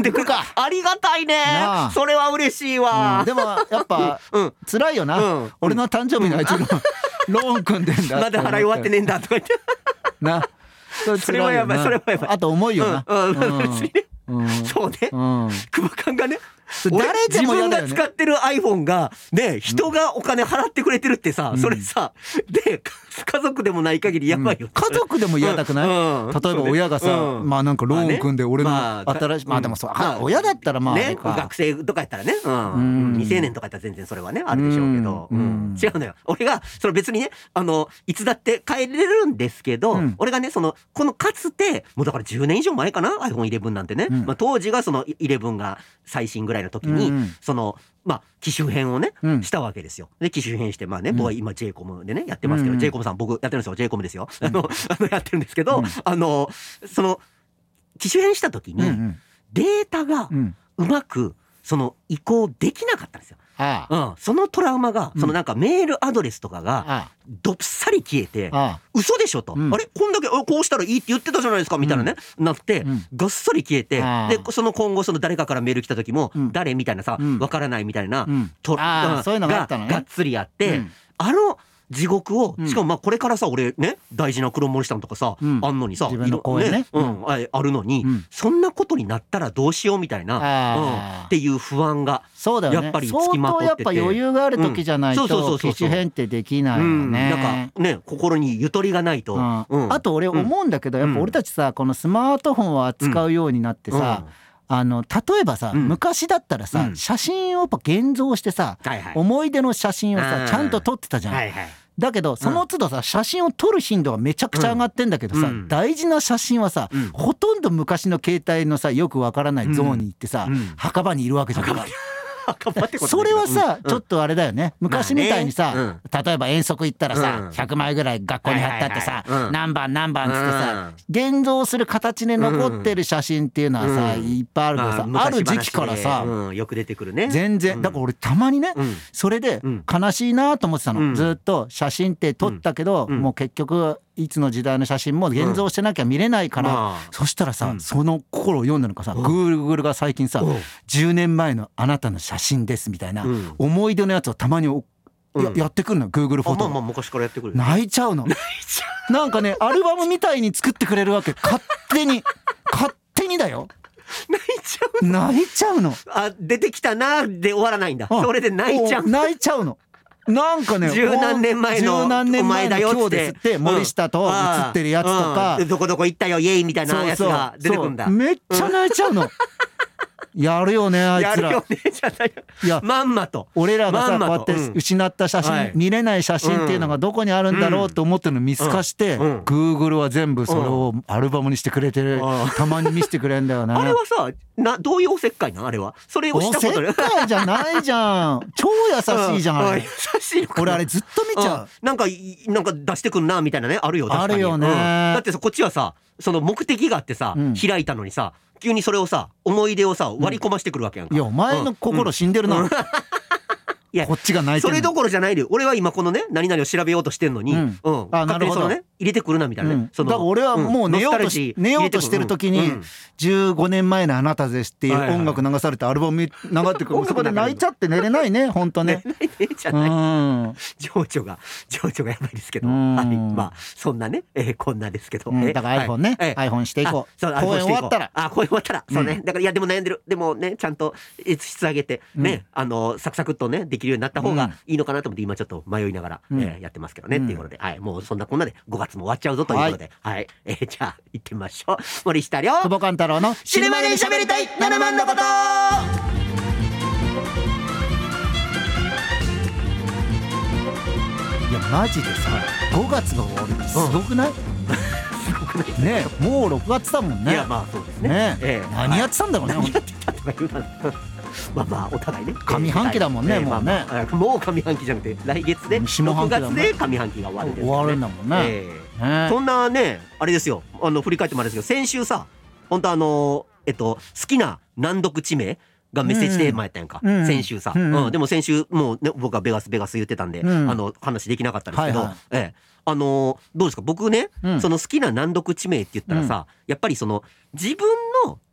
ってくるか。ありがたいね。それは嬉しいわ。 でもやっぱ辛いよな。俺の誕生日のあいつのローン組んでんだ。 まだ払い終わってねえんだとか言ってな。 それはやばい、それはやばい。 あと重いよな。 そうね。クバカンがね、 誰でも自分が使ってる iPhone がね、人がお金払ってくれてるってさ、それさ、で家族でもない限りやばいよ。 家族でも嫌だくない？例えば親がさ、まあなんかローン組んで俺の新しい、まあでもそう、親だったらまあね、学生とかやったらね、未成年とかやったら全然それはねあるでしょうけど、違うのよ。俺がその別にね、いつだって帰れるんですけど、俺がね、このかつてもうだから10年以上前かな、 iPhone11 なんてね、まあ当時がその11が最新ぐらいの時に、まあ機種変をね、したわけですよ。で機種変して、まあね、僕は今 J コムでねやってますけど、J コムさん僕やってるんですよ。 J コムですよ。やってるんですけど、その機種変した時に、データがうまく移行できなかったんですよ。そのトラウマが、なんかメールアドレスとかがどっさり消えて、嘘でしょと、あれこんだけこうしたらいいって言ってたじゃないですかみたいなね、なってごっそり消えて、で今後誰かからメール来た時も、誰みたいなさ、わからないみたいなそういうのがあったのね。 がっつりあって、地獄を、しかもまあこれからさ、俺ね大事な黒森さんとかさ、あんのにさ、 自分の公演ね、 あるのに、そんなことになったらどうしようみたいな、っていう不安がやっぱりつきまとってて、 やっぱ余裕がある時じゃないと機種変ってできないよね。 なんかね、心にゆとりがないと。 あと俺思うんだけど、やっぱ俺たちさ、このスマートフォンを扱うようになってさ、例えばさ、昔だったらさ、写真をやっぱ現像してさ、思い出の写真をさちゃんと撮ってたじゃん。だけどその都度さ、写真を撮る頻度がめちゃくちゃ上がってんだけどさ、大事な写真はさ、ほとんど昔の携帯のさ、よくわからないゾーンに行ってさ、墓場にいるわけじゃん。それはさ、ちょっとあれだよね。昔みたいにさ、例えば遠足行ったらさ、100枚ぐらい学校に貼ってあってさ、何番何番っつってさ、現像する形で残ってる写真っていうのはさ、いっぱいあるけどさ、ある時期からさ、 よく出てくるね。 全然だから俺たまにね、それで悲しいなと思ってたの。ずっと写真って撮ったけど、もう結局いつの時代の写真も現像してなきゃ見れないから、そしたらさ、その心を読んだのかさ、Google が最近さ、10年前のあなたの写真ですみたいな思い出のやつをたまにやってくるの、 Google フォト。 昔からやってくる。 泣いちゃうの。なんかね、アルバムみたいに作ってくれるわけ。勝手にだよ。泣いちゃうの。 出てきたなで終わらないんだ。それで泣いちゃうの。なんかね、 十何年前のお前だよ今日ですって森下と写ってるやつとか、 どこどこ行ったよイエイみたいなやつが出てくるんだ。 めっちゃ泣いちゃうの。やるよねあいつら。 やるよねじゃないよ。いやまんまと俺らがさこうやって失った写真、見れない写真っていうのがどこにあるんだろうと思ってるの見透かして、Google は全部それをアルバムにしてくれてる。たまに見せてくれんだよね。 あれはさどういうおせっかいなあれは。それをしたことない。 おせっかいじゃないじゃん。超優しいじゃん。優しいのかな。 俺あれずっと見ちゃう。 なんか出してくんなみたいなね、あるよ。 あるよね。 だってさこっちはさその目的があってさ開いたのにさ、急にそれをさ思い出をさ割り込ましてくるわけやんか。 いやお前の心死んでるな。いやこっちが泣いてる。 それどころじゃないで、俺は今このね何々を調べようとしてんのに、 なるほどね、 入れてくるなみたいなね。 だから俺はもう寝ようとしてる時に15年前のあなたですっていう音楽流されてアルバム流ってくる。そこで泣いちゃって寝れないね本当ね。 じゃない。情緒がやばいですけど、まあそんなねこんなですけど、 だから iPhone ね iPhone していこう。公演終わったらそうね。だからいやでも悩んでる。でもねちゃんと質上げてねサクサクっとねできるようになった方がいいのかなと思って今ちょっと迷いながらやってますけどねっていうことで、もうそんなこんなで5月も終わっちゃうぞということで、じゃあ行ってみましょう。森下亮久保勘太郎の死ぬまでに喋りたい7万のこと。 いやマジでさ5月が終わるってすごくない？ すごくないね。もう6月だもんね。 いやまあそうですね。 何やってたんだろうね。 何やってたとか言うな。まあお互いね上半期だもんね。もうねもう上半期じゃなくて来月で6月で上半期が終わるんだもんね。そんなねあれですよ、振り返ってもあれですけど先週さ本当好きな難読地名がメッセージテーマやったやんか、先週さ、でも先週もうね僕はベガス言ってたんで、話できなかったんですけど、どうですか僕ね、その好きな難読地名って言ったらさ、やっぱりその自分の